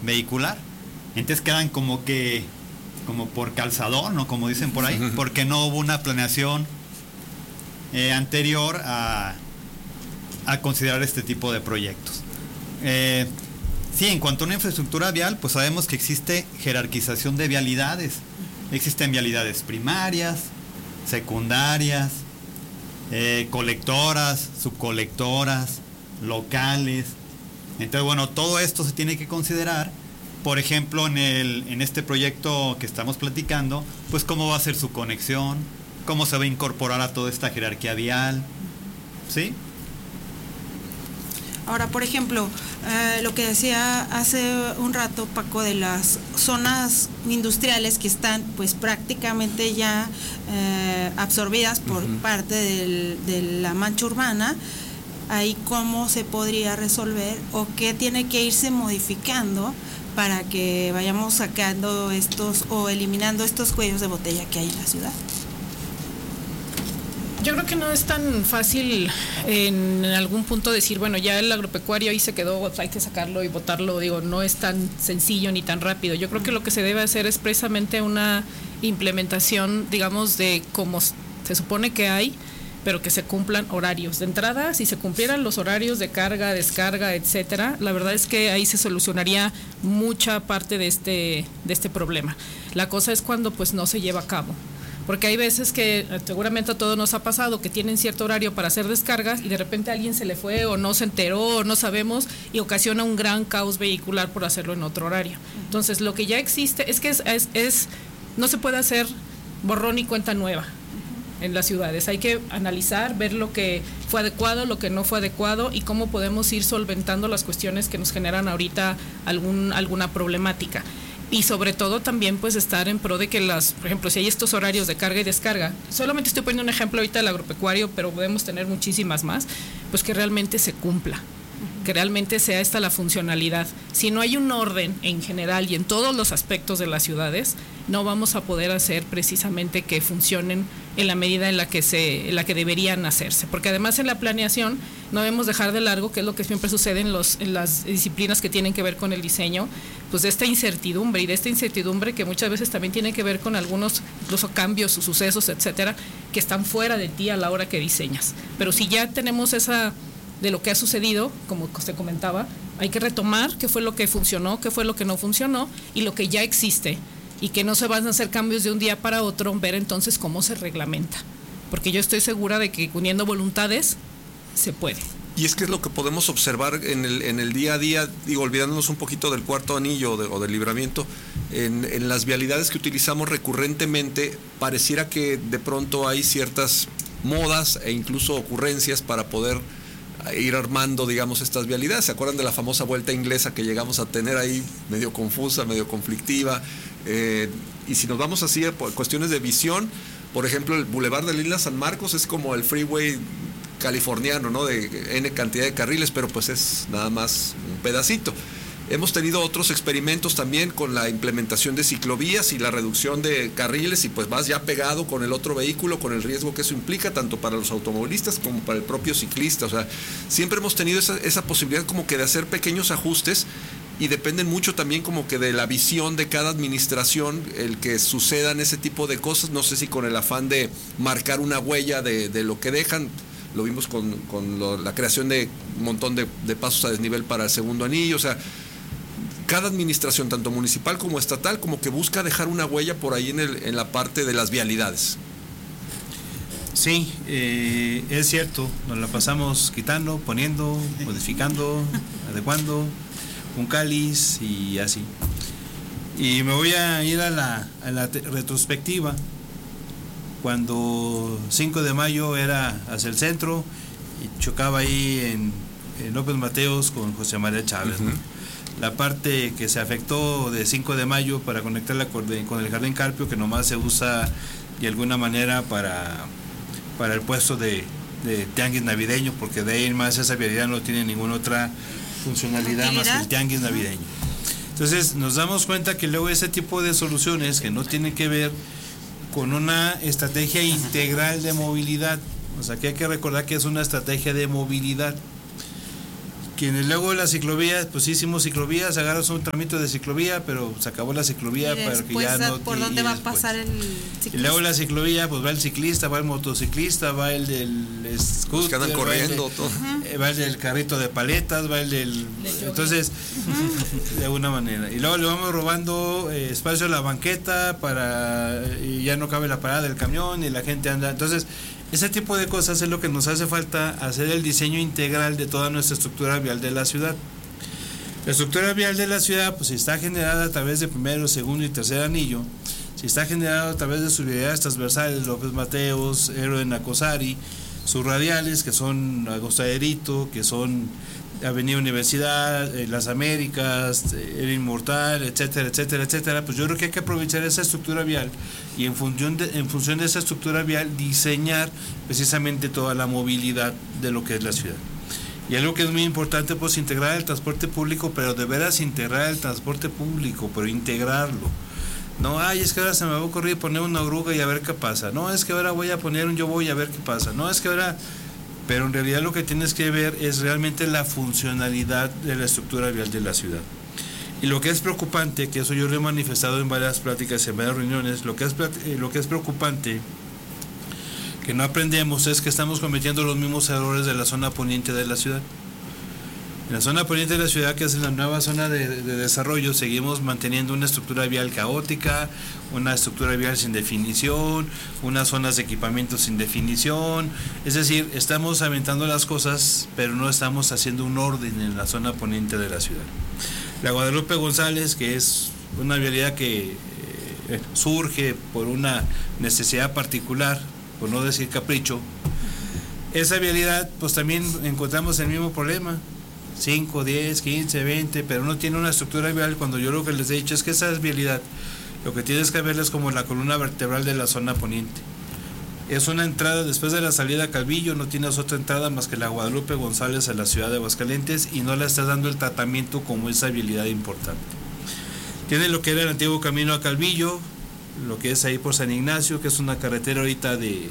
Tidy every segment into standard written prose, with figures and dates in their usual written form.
vehicular. Entonces quedan como por calzadón, ¿no? Como dicen por ahí, porque no hubo una planeación anterior a considerar este tipo de proyectos. Sí, en cuanto a una infraestructura vial, pues sabemos que existe jerarquización de vialidades. Existen vialidades primarias, secundarias, colectoras, subcolectoras, locales. Entonces, bueno, todo esto se tiene que considerar. Por ejemplo, en este proyecto que estamos platicando, pues cómo va a ser su conexión, cómo se va a incorporar a toda esta jerarquía vial, ¿sí? Ahora, por ejemplo, lo que decía hace un rato Paco de las zonas industriales que están pues prácticamente ya absorbidas por parte de la mancha urbana, ahí cómo se podría resolver o qué tiene que irse modificando para que vayamos sacando estos o eliminando estos cuellos de botella que hay en la ciudad. Yo creo que no es tan fácil en algún punto decir, bueno, ya el agropecuario ahí se quedó, hay que sacarlo y botarlo. Digo, no es tan sencillo ni tan rápido. Yo creo que lo que se debe hacer es precisamente una implementación, digamos, de cómo se supone que hay, pero que se cumplan horarios. De entrada, si se cumplieran los horarios de carga, descarga, etcétera, la verdad es que ahí se solucionaría mucha parte de este problema. La cosa es cuando pues no se lleva a cabo. Porque hay veces que seguramente a todos nos ha pasado que tienen cierto horario para hacer descargas y de repente a alguien se le fue o no se enteró o no sabemos y ocasiona un gran caos vehicular por hacerlo en otro horario. Entonces lo que ya existe es que no se puede hacer borrón y cuenta nueva en las ciudades. Hay que analizar, ver lo que fue adecuado, lo que no fue adecuado y cómo podemos ir solventando las cuestiones que nos generan ahorita alguna problemática. Y sobre todo también pues estar en pro de que por ejemplo, si hay estos horarios de carga y descarga, solamente estoy poniendo un ejemplo ahorita del agropecuario, pero podemos tener muchísimas más, pues que realmente se cumpla, que realmente sea esta la funcionalidad. Si no hay un orden en general y en todos los aspectos de las ciudades, no vamos a poder hacer precisamente que funcionen en la medida en la que deberían hacerse, porque además en la planeación no debemos dejar de largo, que es lo que siempre sucede en las disciplinas que tienen que ver con el diseño, pues de esta incertidumbre que muchas veces también tiene que ver con algunos incluso cambios, sucesos, etcétera, que están fuera de ti a la hora que diseñas. Pero si ya tenemos de lo que ha sucedido, como se comentaba, hay que retomar qué fue lo que funcionó, qué fue lo que no funcionó y lo que ya existe, y que no se van a hacer cambios de un día para otro, ver entonces cómo se reglamenta, porque yo estoy segura de que uniendo voluntades se puede. Y es que es lo que podemos observar en el día a día, digo, olvidándonos un poquito del cuarto anillo o del libramiento, en las vialidades que utilizamos recurrentemente, pareciera que de pronto hay ciertas modas e incluso ocurrencias para poder ir armando, digamos, estas vialidades. ¿Se acuerdan de la famosa vuelta inglesa que llegamos a tener ahí, medio confusa, medio conflictiva? Y si nos vamos así a cuestiones de visión, por ejemplo, el Boulevard de la Isla San Marcos es como el freeway californiano, ¿no? De N cantidad de carriles, pero pues es nada más un pedacito. Hemos tenido otros experimentos también con la implementación de ciclovías y la reducción de carriles, y pues vas ya pegado con el otro vehículo, con el riesgo que eso implica, tanto para los automovilistas como para el propio ciclista. O sea, siempre hemos tenido esa posibilidad como que de hacer pequeños ajustes, y dependen mucho también como que de la visión de cada administración el que sucedan ese tipo de cosas. No sé si con el afán de marcar una huella de lo que dejan. Lo vimos con la creación de un montón de pasos a desnivel para el segundo anillo. O sea, cada administración, tanto municipal como estatal, como que busca dejar una huella por ahí en la parte de las vialidades. Sí, es cierto, nos la pasamos quitando, poniendo, modificando, adecuando, un cáliz y así. Y me voy a ir a la retrospectiva, cuando 5 de mayo era hacia el centro y chocaba ahí en López Mateos con José María Chávez, ¿no? La parte que se afectó de 5 de mayo para conectarla con el Jardín Carpio, que nomás se usa de alguna manera para el puesto de tianguis navideño, porque de ahí en más esa vialidad no tiene ninguna otra funcionalidad más que el tianguis navideño. Entonces nos damos cuenta que luego ese tipo de soluciones que no tienen que ver con una estrategia integral de movilidad, o sea que hay que recordar que es una estrategia de movilidad. Quienes luego las ciclovías, pues sí hicimos ciclovías, agarras un tramito de ciclovía, pero se acabó la ciclovía para que ya no... ¿Por dónde va a pasar el Y ciclista? luego la ciclovía, pues va el ciclista, va el motociclista, va el del scooter, los que andan corriendo, todo. Va el del carrito de paletas, va el del... Entonces, de alguna manera. Y luego le vamos robando espacio a la banqueta y ya no cabe la parada del camión y la gente anda... Entonces, ese tipo de cosas es lo que nos hace falta, hacer el diseño integral de toda nuestra estructura vial de la ciudad. La estructura vial de la ciudad, pues si está generada a través de primero, segundo y tercer anillo, si está generada a través de sus vialidades transversales, López Mateos, Héroe de Nacosari, sus radiales, que son Agostaderito, que son Avenida Universidad, Las Américas, El Inmortal, etcétera, etcétera, etcétera, pues yo creo que hay que aprovechar esa estructura vial y en función de esa estructura vial diseñar precisamente toda la movilidad de lo que es la ciudad. Y algo que es muy importante, pues integrar el transporte público, pero de veras integrar el transporte público, pero integrarlo. No, es que ahora se me va a ocurrir poner una oruga y a ver qué pasa. No, es que ahora voy a poner un yo voy a ver qué pasa. No, es que ahora... Pero en realidad lo que tienes que ver es realmente la funcionalidad de la estructura vial de la ciudad. Y lo que es preocupante, que eso yo lo he manifestado en varias pláticas, en varias reuniones, lo que es preocupante que no aprendemos es que estamos cometiendo los mismos errores de la zona poniente de la ciudad. En la zona poniente de la ciudad, que es la nueva zona de desarrollo, seguimos manteniendo una estructura vial caótica, una estructura vial sin definición, unas zonas de equipamiento sin definición. Es decir, estamos aventando las cosas, pero no estamos haciendo un orden en la zona poniente de la ciudad. La Guadalupe González, que es una vialidad que surge por una necesidad particular, por no decir capricho, esa vialidad, pues también encontramos el mismo problema. 5, 10, 15, 20, pero no tiene una estructura vial. Cuando yo lo que les he dicho es que esa vialidad, lo que tienes que verla es como la columna vertebral de la zona poniente. Es una entrada después de la salida a Calvillo, no tienes otra entrada más que la Guadalupe González a la ciudad de Aguascalientes y no le estás dando el tratamiento como esa vialidad importante. Tiene lo que era el antiguo camino a Calvillo, lo que es ahí por San Ignacio, que es una carretera ahorita de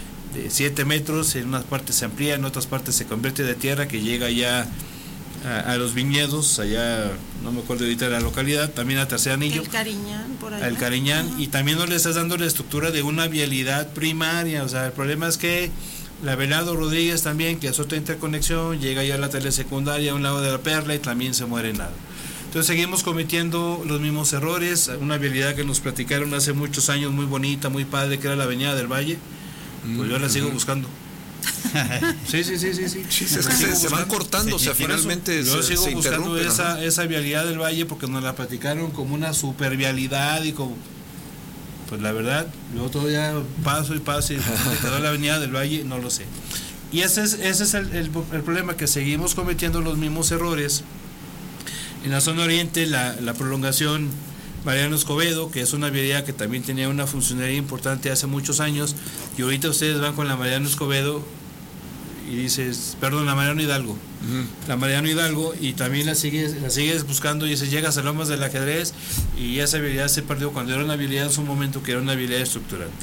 7 metros, en unas partes se amplía, en otras partes se convierte de tierra, que llega ya a los viñedos, allá no me acuerdo ahorita de la localidad, también a Tercer Anillo, el Cariñán, por allá. El Cariñán, y también no le estás dando la estructura de una vialidad primaria. O sea, el problema es que la Velado Rodríguez también, que es otra interconexión, llega ya a la telesecundaria a un lado de la Perla y también se muere nada. Entonces seguimos cometiendo los mismos errores. Una vialidad que nos platicaron hace muchos años, muy bonita, muy padre, que era la Avenida del Valle, pues yo la sigo buscando. Sí. Sí, es que se van cortando, o sea, finalmente yo sigo se buscando interrumpen. esa vialidad del Valle porque nos la platicaron como una super vialidad y como, pues la verdad, yo todavía paso y quedó la Avenida del Valle, no lo sé. Y ese es el problema, que seguimos cometiendo los mismos errores. En la zona oriente, la prolongación Mariano Escobedo, que es una vialidad que también tenía una funcionalidad importante hace muchos años, y ahorita ustedes van con la Mariano Escobedo y dices, perdón, la Mariano Hidalgo, la Mariano Hidalgo, y también la sigues buscando y dices, llegas a Lomas del Ajedrez y esa vialidad se perdió cuando era una vialidad en su momento que era una vialidad estructurante.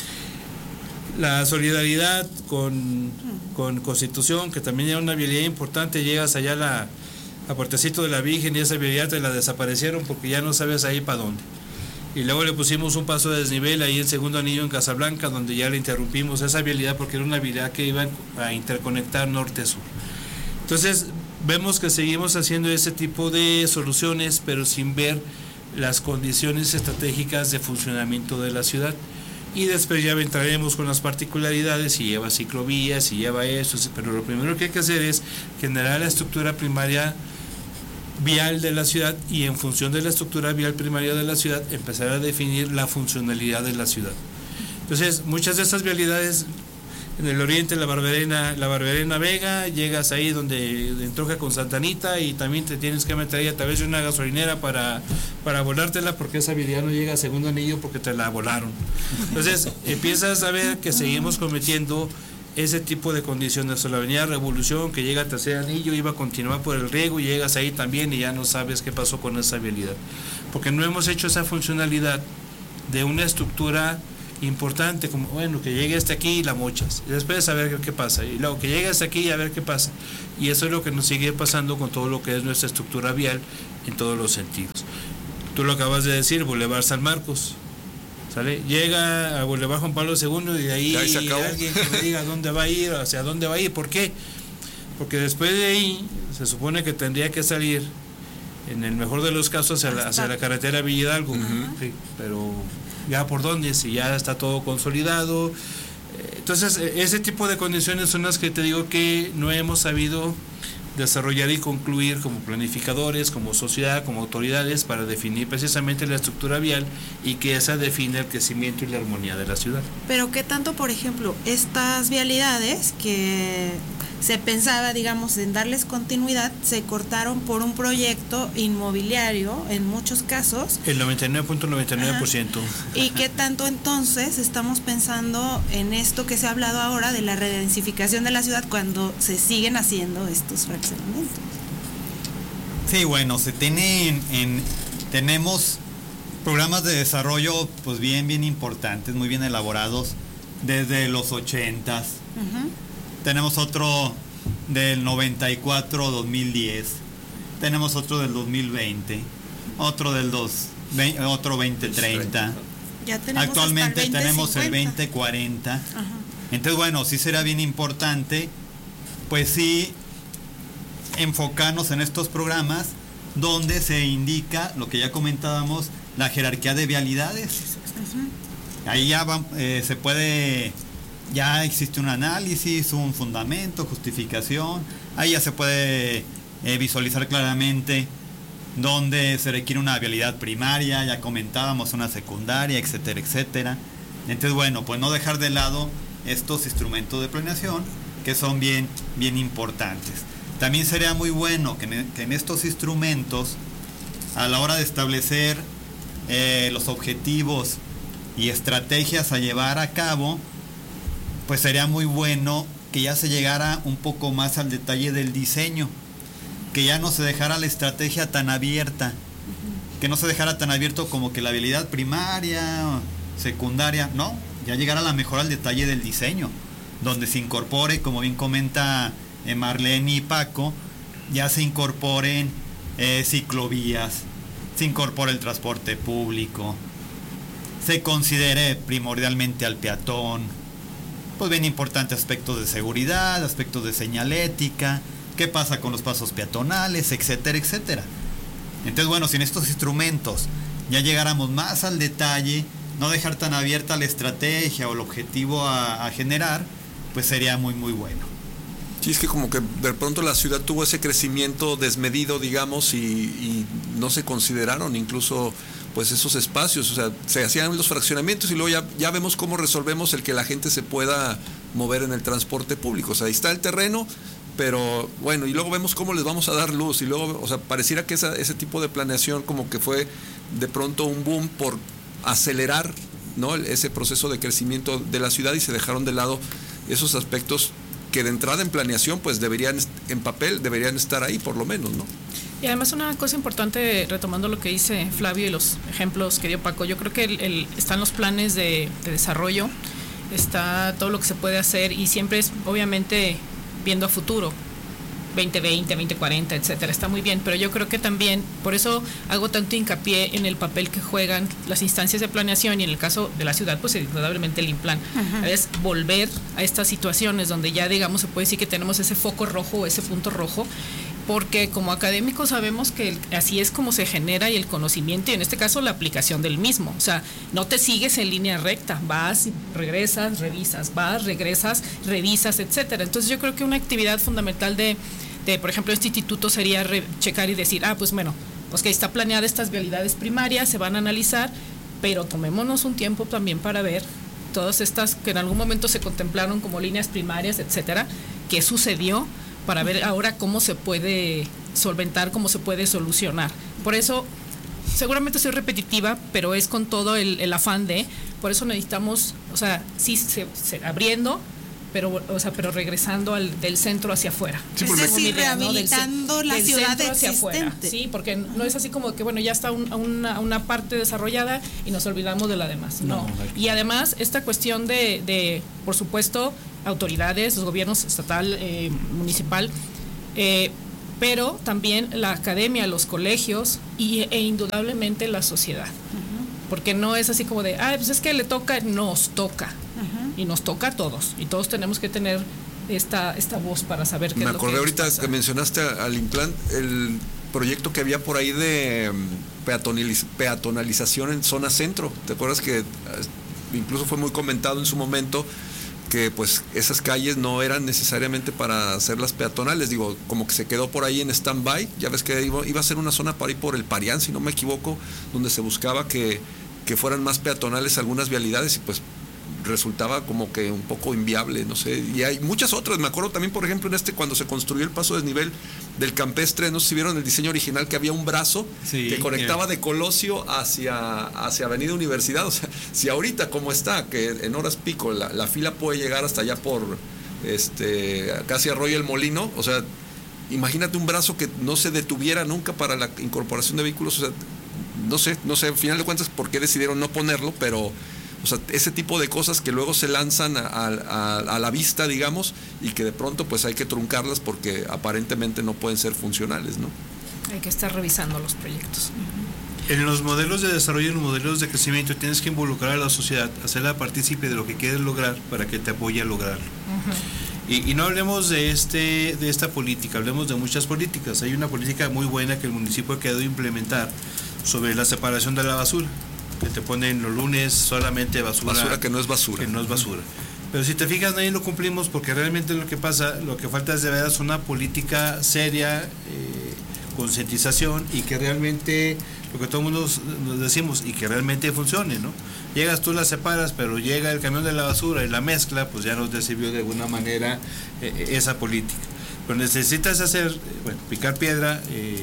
La Solidaridad con Constitución, que también era una vialidad importante, llegas allá a Puertecito de la Virgen y esa vialidad te la desaparecieron porque ya no sabes ahí para dónde. Y luego le pusimos un paso de desnivel ahí en Segundo Anillo en Casablanca, donde ya le interrumpimos esa vialidad porque era una vialidad que iba a interconectar norte-sur. Entonces vemos que seguimos haciendo ese tipo de soluciones, pero sin ver las condiciones estratégicas de funcionamiento de la ciudad. Y después ya entraremos con las particularidades, si lleva ciclovías, si lleva eso, pero lo primero que hay que hacer es generar la estructura primaria vial de la ciudad, y en función de la estructura vial primaria de la ciudad empezar a definir la funcionalidad de la ciudad. Entonces, muchas de estas vialidades en el oriente, la Barberena Vega, llegas ahí donde entronca con Santa Anita y también te tienes que meter ahí a través de una gasolinera para volártela, porque esa vialidad no llega a Segundo Anillo porque te la volaron. Entonces, empiezas a ver que seguimos cometiendo ese tipo de condiciones. O la Avenida Revolución, que llega a Tercer Anillo, iba a continuar por el riego y llegas ahí también y ya no sabes qué pasó con esa vialidad, porque no hemos hecho esa funcionalidad de una estructura importante, como bueno, que llegue hasta aquí y la mochas, y después a ver qué pasa, y luego que llegue hasta aquí y a ver qué pasa. Y eso es lo que nos sigue pasando con todo lo que es nuestra estructura vial en todos los sentidos. Tú lo acabas de decir, Boulevard San Marcos, ¿sale? Llega a Boulevard Juan Pablo II y de ahí alguien que me diga dónde va a ir, hacia dónde va a ir, ¿por qué? Porque después de ahí se supone que tendría que salir, en el mejor de los casos, hacia la carretera Villa Hidalgo, sí, pero ya por dónde, si ya está todo consolidado. Entonces, ese tipo de condiciones son las que te digo que no hemos sabido desarrollar y concluir como planificadores, como sociedad, como autoridades, para definir precisamente la estructura vial y que esa define el crecimiento y la armonía de la ciudad. Pero qué tanto, por ejemplo, estas vialidades que se pensaba, digamos, en darles continuidad, se cortaron por un proyecto inmobiliario en muchos casos. El 99.99%. ¿Y qué tanto entonces estamos pensando en esto que se ha hablado ahora de la redensificación de la ciudad cuando se siguen haciendo estos fraccionamientos? Sí, bueno, tenemos programas de desarrollo pues bien importantes, muy bien elaborados desde los 80s. Tenemos otro del 94-2010, tenemos otro del 2020, otro del 2030. Ya tenemos actualmente hasta el 2050. Tenemos el 2040. Entonces, bueno, sí será bien importante, pues sí, enfocarnos en estos programas donde se indica lo que ya comentábamos, la jerarquía de vialidades. Ahí ya se puede, ya existe un análisis, un fundamento, justificación. Ahí ya se puede visualizar claramente dónde se requiere una vialidad primaria, ya comentábamos una secundaria, etcétera, etcétera. Entonces, bueno, pues no dejar de lado estos instrumentos de planeación que son bien importantes. También sería muy bueno que en estos instrumentos, a la hora de establecer los objetivos y estrategias a llevar a cabo, pues sería muy bueno que ya se llegara un poco más al detalle del diseño, que ya no se dejara la estrategia tan abierta, que no se dejara tan abierto como que la vialidad primaria, secundaria, no, ya llegara a la mejor al detalle del diseño, donde se incorpore, como bien comenta Marlene y Paco, ya se incorporen ciclovías, se incorpore el transporte público, se considere primordialmente al peatón, pues bien importantes aspectos de seguridad, aspectos de señalética, qué pasa con los pasos peatonales, etcétera, etcétera. Entonces, bueno, si en estos instrumentos ya llegáramos más al detalle, no dejar tan abierta la estrategia o el objetivo a generar, pues sería muy bueno. Sí, es que como que de pronto la ciudad tuvo ese crecimiento desmedido, digamos, y no se consideraron incluso pues esos espacios, o sea, se hacían los fraccionamientos y luego ya vemos cómo resolvemos el que la gente se pueda mover en el transporte público. O sea, ahí está el terreno, pero bueno, y luego vemos cómo les vamos a dar luz, y luego, o sea, pareciera que ese tipo de planeación como que fue de pronto un boom por acelerar, ¿no?, ese proceso de crecimiento de la ciudad, y se dejaron de lado esos aspectos que de entrada en planeación pues deberían, en papel, deberían estar ahí por lo menos, ¿no? Y además una cosa importante, retomando lo que dice Flavio y los ejemplos que dio Paco, yo creo que están los planes de desarrollo, está todo lo que se puede hacer, y siempre es obviamente viendo a futuro, 2020, 2040, etcétera, está muy bien, pero yo creo que también, por eso hago tanto hincapié en el papel que juegan las instancias de planeación, y en el caso de la ciudad, pues indudablemente el INPLAN, es volver a estas situaciones donde ya, digamos, se puede decir que tenemos ese foco rojo, ese punto rojo, porque como académicos sabemos que así es como se genera y el conocimiento, y en este caso la aplicación del mismo. O sea, no te sigues en línea recta, vas, regresas, revisas, vas, regresas, revisas, etcétera. Entonces yo creo que una actividad fundamental de por ejemplo, este instituto sería checar y decir, pues bueno, pues que está planeada estas vialidades primarias, se van a analizar, pero tomémonos un tiempo también para ver todas estas que en algún momento se contemplaron como líneas primarias, etcétera, qué sucedió, para ver ahora cómo se puede solventar, cómo se puede solucionar. Por eso, seguramente soy repetitiva, pero es con todo el afán por eso necesitamos, o sea, sí, abriendo, pero regresando del centro hacia afuera. Sí, es decir, rehabilitando la ciudad existente. Sí, porque no es así como que, bueno, ya está una parte desarrollada y nos olvidamos de la demás. No. Y además, esta cuestión de por supuesto, autoridades, los gobiernos estatal, municipal, pero también la academia, los colegios e indudablemente la sociedad. Porque no es así como de, pues es que le toca, nos toca. Y nos toca a todos. Y todos tenemos que tener esta voz para saber qué es lo que me acordé ahorita pasa. Que mencionaste al Inclán, el proyecto que había por ahí de peatonalización en zona centro. ¿Te acuerdas que incluso fue muy comentado en su momento que pues esas calles no eran necesariamente para hacerlas peatonales, digo, como que se quedó por ahí en stand-by? Ya ves que iba a ser una zona por ahí por el Parián, si no me equivoco, donde se buscaba que fueran más peatonales algunas vialidades y pues resultaba como que un poco inviable, no sé, y hay muchas otras. Me acuerdo también, por ejemplo, cuando se construyó el paso desnivel del Campestre, no sé si vieron el diseño original, que había un brazo que conectaba de Colosio hacia Avenida Universidad. O sea, si ahorita como está, que en horas pico la fila puede llegar hasta allá por casi Arroyo el Molino, o sea, imagínate un brazo que no se detuviera nunca para la incorporación de vehículos. O sea, no sé, al final de cuentas por qué decidieron no ponerlo, pero o sea, ese tipo de cosas que luego se lanzan a la vista, digamos, y que de pronto pues hay que truncarlas porque aparentemente no pueden ser funcionales, ¿no? Hay que estar revisando los proyectos. En los modelos de desarrollo y en los modelos de crecimiento tienes que involucrar a la sociedad, hacerla partícipe de lo que quieres lograr para que te apoye a lograrlo. Y no hablemos de esta política, hablemos de muchas políticas. Hay una política muy buena que el municipio ha querido implementar sobre la separación de la basura, que te ponen los lunes solamente basura que no es basura. Pero si te fijas, nadie lo cumplimos porque realmente lo que falta es de veras una política seria, concientización, y que realmente, lo que todo el mundo nos decimos, y que realmente funcione, ¿no? Llegas, tú la separas, pero llega el camión de la basura y la mezcla, pues ya nos sirvió de alguna manera esa política. Pero necesitas picar piedra,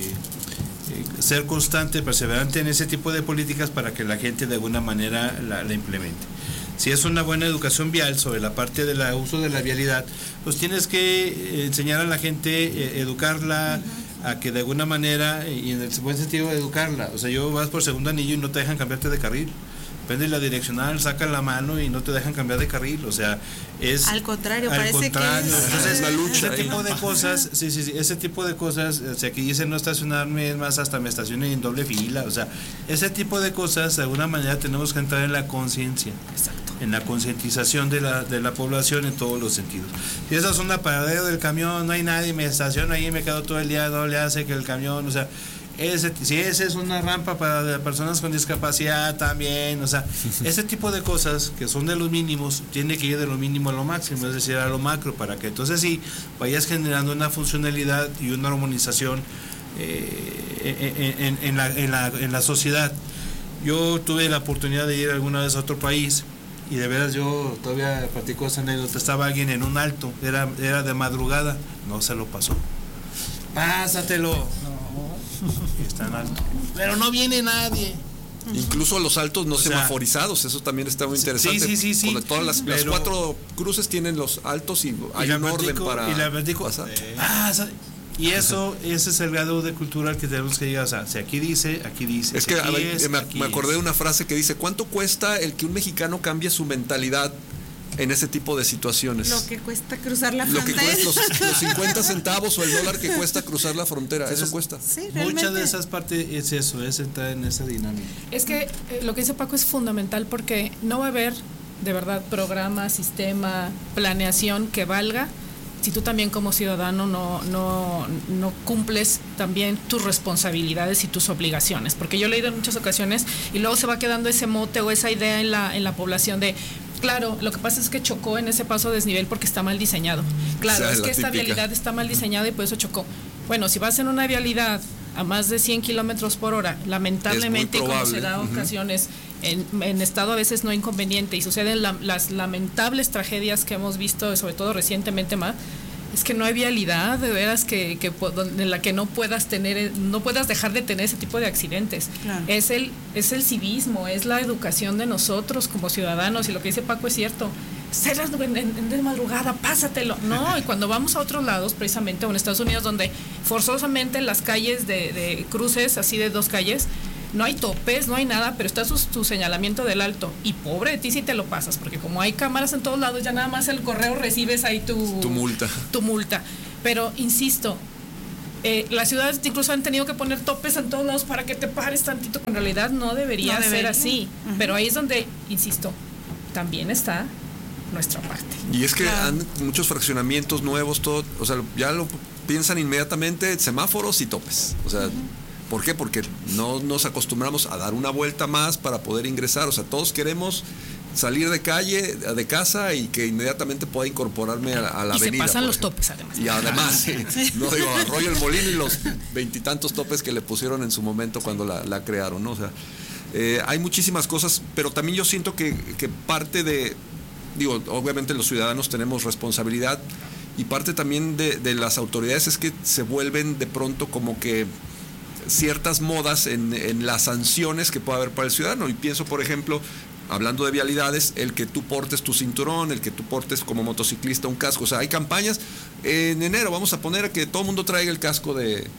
ser constante, perseverante en ese tipo de políticas para que la gente de alguna manera la implemente. Si es una buena educación vial sobre la parte del uso de la vialidad, pues tienes que enseñar a la gente, educarla, a que de alguna manera, y en el buen sentido, educarla. O sea, vas por segundo anillo y no te dejan cambiarte de carril. Depende de la direccional, sacan la mano y no te dejan cambiar de carril. O sea, es... Al contrario, parece que es una lucha. Ese tipo de cosas, sí, ese tipo de cosas, o sea, que dicen no estacionarme, es más, hasta me estacioné en doble fila. O sea, ese tipo de cosas, de alguna manera tenemos que entrar en la conciencia. Exacto. En la concientización de la población en todos los sentidos. Si esa es una paradero del camión, no hay nadie, me estaciono ahí y me quedo todo el día, no le hace que el camión, o sea... si esa es una rampa para personas con discapacidad también, o sea, ese tipo de cosas que son de los mínimos, tiene que ir de lo mínimo a lo máximo, es decir, a lo macro, para que entonces sí vayas generando una funcionalidad y una armonización en la sociedad. Yo tuve la oportunidad de ir alguna vez a otro país y de veras yo todavía platico esa anécdota. Estaba alguien en un alto, era de madrugada, no se lo pasó. Pásatelo. Está en alto. Pero no viene nadie. Incluso los altos no semaforizados, eso también está muy interesante. Sí. Porque todas las 4 cruces tienen los altos y hay un orden para pasar. Y ese es el grado de cultural que tenemos que llegar. O sea, si aquí dice. Es que me acordé de una frase que dice: ¿cuánto cuesta el que un mexicano cambie su mentalidad en ese tipo de situaciones? Lo que cuesta cruzar la frontera. Lo que cuesta los 50 centavos o el dólar que cuesta cruzar la frontera. Entonces, eso cuesta. Sí, muchas de esas partes es eso, es entrar en esa dinámica. Es que lo que dice Paco es fundamental, porque no va a haber de verdad programa, sistema, planeación que valga si tú también como ciudadano no cumples también tus responsabilidades y tus obligaciones. Porque yo he leído en muchas ocasiones y luego se va quedando ese mote o esa idea en la población de: claro, lo que pasa es que chocó en ese paso desnivel porque está mal diseñado. Claro, es que esta vialidad está mal diseñada y por eso chocó. Bueno, si vas en una vialidad a más de 100 kilómetros por hora, lamentablemente, como se da ocasiones, en estado a veces no inconveniente, y suceden las lamentables tragedias que hemos visto, sobre todo recientemente más, es que no hay vialidad de veras en la que no puedas dejar de tener ese tipo de accidentes. Claro. Es el civismo, es la educación de nosotros como ciudadanos, y lo que dice Paco es cierto. cenas de madrugada, pásatelo. No, y cuando vamos a otros lados, precisamente, o en Estados Unidos, donde forzosamente en las calles de cruces, así de 2 calles, no hay topes, no hay nada, pero está tu señalamiento del alto. Y pobre de ti si te lo pasas, porque como hay cámaras en todos lados, ya nada más el correo recibes ahí tu multa. Pero, insisto, las ciudades incluso han tenido que poner topes en todos lados para que te pares tantito, que en realidad no debería ser así. Uh-huh. Pero ahí es donde, insisto, también está nuestra parte. Y es que han muchos fraccionamientos nuevos, todo, o sea, ya lo piensan inmediatamente, semáforos y topes. O sea, ¿por qué? Porque no nos acostumbramos a dar una vuelta más para poder ingresar. O sea, todos queremos salir de casa y que inmediatamente pueda incorporarme a la avenida. Y se pasan los topes, además. Y además, no digo, Arroyo el Molino y los 20 y tantos topes que le pusieron en su momento cuando la crearon, ¿no? O sea, hay muchísimas cosas, pero también yo siento que parte de, digo, obviamente los ciudadanos tenemos responsabilidad, y parte también de las autoridades es que se vuelven de pronto como que ciertas modas en las sanciones que puede haber para el ciudadano. Y pienso, por ejemplo, hablando de vialidades, el que tú portes tu cinturón, el que tú portes como motociclista un casco. O sea, hay campañas. En enero vamos a poner a que todo el mundo traiga el casco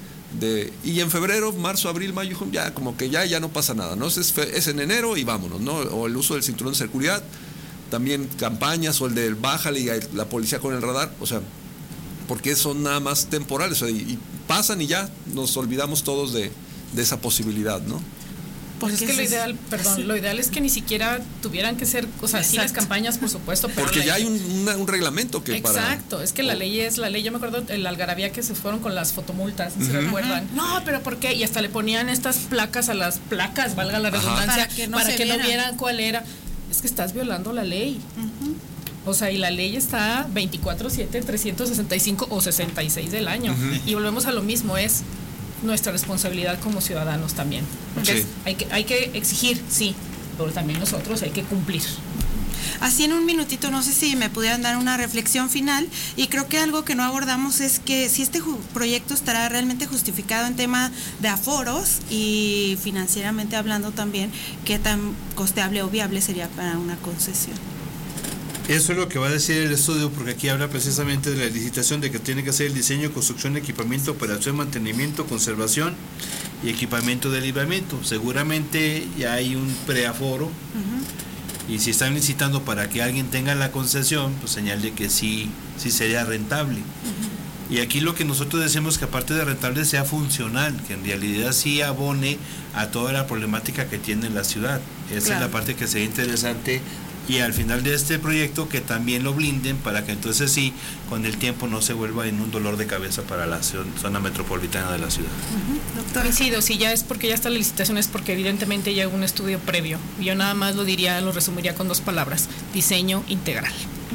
y en febrero, marzo, abril, mayo, ya como que ya no pasa nada, ¿no? Es en enero y vámonos, ¿no? O el uso del cinturón de seguridad, también campañas, o el del bájale y la policía con el radar. O sea, porque son nada más temporales, o sea, y pasan y ya nos olvidamos todos de esa posibilidad, ¿no? Pues es que lo ideal es que ni siquiera tuvieran que ser, o sea, sí las campañas, por supuesto, pero porque ya hay un reglamento que exacto, es que la ley es la ley. Yo me acuerdo en la algarabía que se fueron con las fotomultas, ¿se recuerdan? No, pero ¿por qué? Y hasta le ponían estas placas a las placas, valga la redundancia, para que no vieran cuál era. Es que estás violando la ley. O sea, y la ley está 24/7, 365 o 66 del año. Y volvemos a lo mismo, es nuestra responsabilidad como ciudadanos también. Porque hay que exigir, sí, pero también nosotros hay que cumplir. Así en un minutito, no sé si me pudieran dar una reflexión final, y creo que algo que no abordamos es que si este proyecto estará realmente justificado en tema de aforos y financieramente hablando también, qué tan costeable o viable sería para una concesión. Eso es lo que va a decir el estudio, porque aquí habla precisamente de la licitación, de que tiene que hacer el diseño, construcción, equipamiento, operación, mantenimiento, conservación y equipamiento de libramiento. Seguramente ya hay un preaforo, y si están licitando para que alguien tenga la concesión, pues señal de que sí sería rentable. Y aquí lo que nosotros decimos, que aparte de rentable sea funcional, que en realidad sí abone a toda la problemática que tiene la ciudad. Esa es la parte que sería interesante. Y al final de este proyecto que también lo blinden, para que entonces sí, con el tiempo no se vuelva en un dolor de cabeza para la zona metropolitana de la ciudad. Doctor, coincido, si ya es porque ya está la licitación, es porque evidentemente ya hay un estudio previo. Yo nada más lo resumiría con 2 palabras: diseño integral.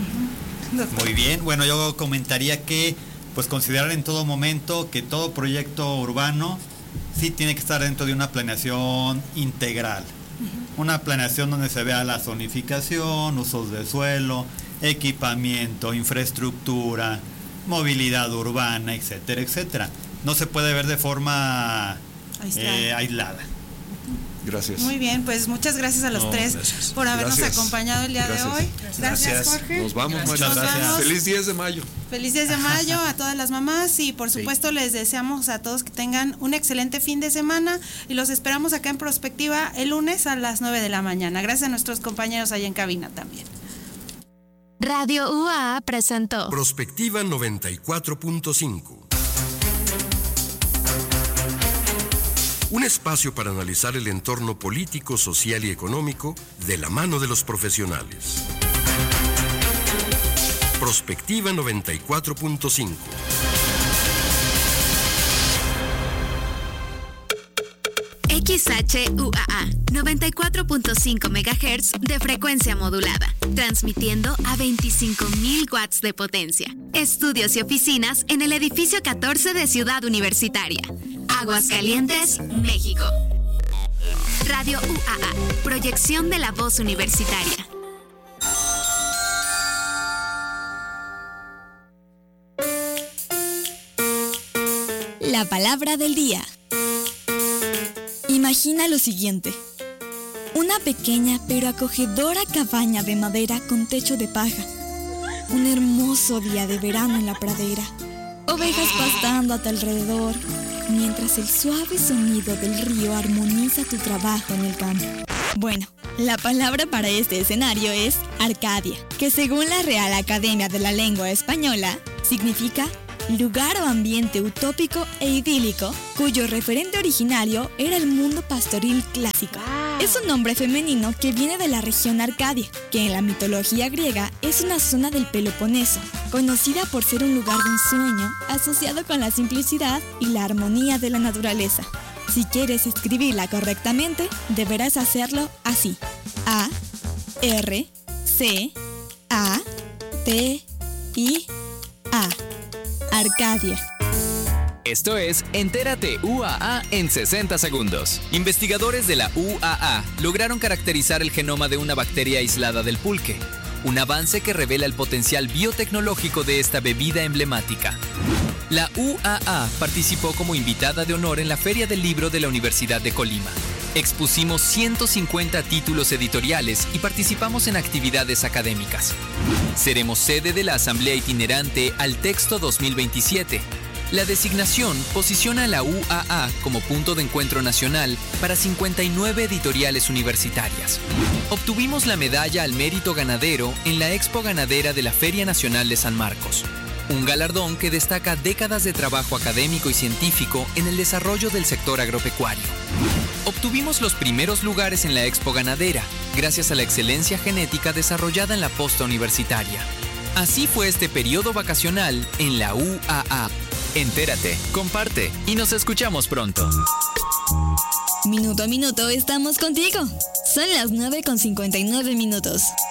Muy bien, bueno, yo comentaría que pues considerar en todo momento que todo proyecto urbano sí tiene que estar dentro de una planeación integral. Una planeación donde se vea la zonificación, usos de suelo, equipamiento, infraestructura, movilidad urbana, etcétera, etcétera. No se puede ver de forma aislada. Gracias. Muy bien, pues muchas gracias a los tres por habernos acompañado el día de hoy. Gracias, Jorge. Nos vamos. Muchas gracias. Feliz 10 de mayo. Feliz 10 de mayo a todas las mamás, y por supuesto les deseamos a todos que tengan un excelente fin de semana, y los esperamos acá en Prospectiva el lunes a las 9 de la mañana. Gracias a nuestros compañeros allá en cabina también. Radio UAA presentó Prospectiva 94.5. Un espacio para analizar el entorno político, social y económico de la mano de los profesionales. Prospectiva 94.5. XHUAA 94.5 MHz de frecuencia modulada, transmitiendo a 25.000 watts de potencia. Estudios y oficinas en el edificio 14 de Ciudad Universitaria, Aguascalientes, México. Radio UAA, proyección de la voz universitaria. La palabra del día. Imagina lo siguiente: Una pequeña pero acogedora cabaña de madera con techo de paja. Un hermoso día de verano en la pradera. Ovejas pastando a tu alrededor, mientras el suave sonido del río armoniza tu trabajo en el campo. Bueno, la palabra para este escenario es Arcadia, que según la Real Academia de la Lengua Española, significa lugar o ambiente utópico e idílico, cuyo referente originario era el mundo pastoril clásico. Es un nombre femenino que viene de la región Arcadia, que en la mitología griega es una zona del Peloponeso, conocida por ser un lugar de ensueño asociado con la simplicidad y la armonía de la naturaleza. Si quieres escribirla correctamente, deberás hacerlo así: A-R-C-A-D-I-A. Arcadia. Esto es Entérate UAA en 60 segundos. Investigadores de la UAA lograron caracterizar el genoma de una bacteria aislada del pulque, un avance que revela el potencial biotecnológico de esta bebida emblemática. La UAA participó como invitada de honor en la Feria del Libro de la Universidad de Colima. Expusimos 150 títulos editoriales y participamos en actividades académicas. Seremos sede de la Asamblea Itinerante al Texto 2027. La designación posiciona a la UAA como punto de encuentro nacional para 59 editoriales universitarias. Obtuvimos la medalla al mérito ganadero en la Expo Ganadera de la Feria Nacional de San Marcos, un galardón que destaca décadas de trabajo académico y científico en el desarrollo del sector agropecuario. Obtuvimos los primeros lugares en la Expo Ganadera, gracias a la excelencia genética desarrollada en la posta universitaria. Así fue este periodo vacacional en la UAA. Entérate, comparte y nos escuchamos pronto. Minuto a minuto estamos contigo. Son las 9:59 minutos.